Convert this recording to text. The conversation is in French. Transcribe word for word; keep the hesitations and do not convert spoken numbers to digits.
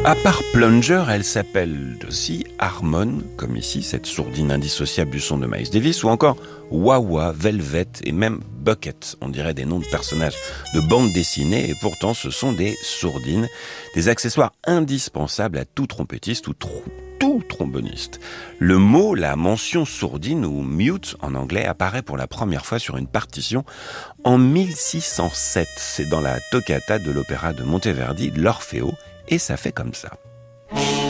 À part plunger, elle s'appelle aussi harmone, comme ici, cette sourdine indissociable du son de Miles Davis, ou encore wah-wah, velvet et même bucket. On dirait des noms de personnages de bande dessinée, et pourtant ce sont des sourdines, des accessoires indispensables à tout trompettiste ou tr- tout tromboniste. Le mot, la mention sourdine ou mute en anglais, apparaît pour la première fois sur une partition en mille six cent sept. C'est dans la toccata de l'opéra de Monteverdi, l'Orfeo, et ça fait comme ça.